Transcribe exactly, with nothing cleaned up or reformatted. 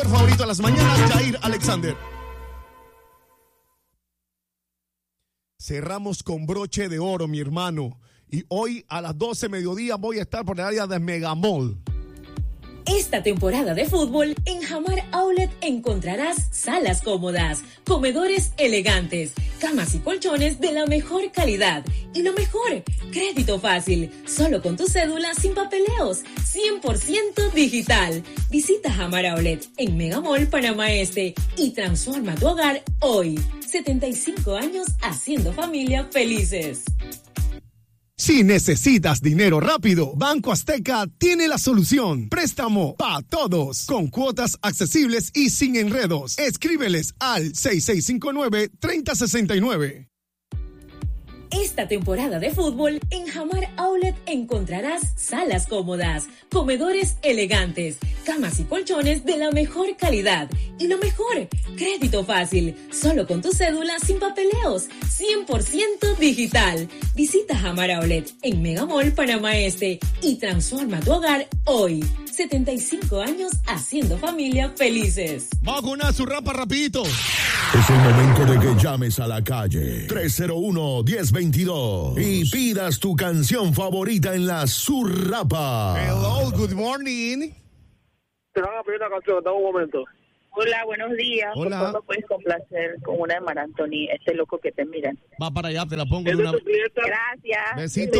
locutor favorito de las mañanas, Jair Alexander. Cerramos con broche de oro, mi hermano. Y hoy a las doce mediodía voy a estar por el área de Megamall. Esta temporada de fútbol, en Jamar Outlet encontrarás salas cómodas, comedores elegantes, camas y colchones de la mejor calidad. Y lo mejor, crédito fácil, solo con tu cédula sin papeleos, cien por ciento digital. Visita Jamar Outlet en Megamall Panamá Este y transforma tu hogar hoy. setenta y cinco años haciendo familia felices. Si necesitas dinero rápido, Banco Azteca tiene la solución. Préstamo para todos, con cuotas accesibles y sin enredos. Escríbeles al seis seis cinco nueve, tres cero seis nueve. Esta temporada de fútbol, en Jamar Outlet encontrarás salas cómodas, comedores elegantes, camas y colchones de la mejor calidad. Y lo mejor, crédito fácil, solo con tu cédula sin papeleos, cien por ciento digital. Visita Jamar Outlet en Megamall Panamá Este y transforma tu hogar hoy. setenta y cinco años haciendo familia felices. Vamos con una surrapa rapidito. Es el momento de que llames a la calle tres cero uno, uno cero dos dos y pidas tu canción favorita en la surrapa. Hello, good morning. Te van a pedir una canción, dame un momento. Hola, buenos días. Hola. ¿Por qué me puedes complacer con una de Mar Anthony, este loco que te mira? Va para allá, te la pongo ¿Es en de una... tu clienta? Gracias. Besito.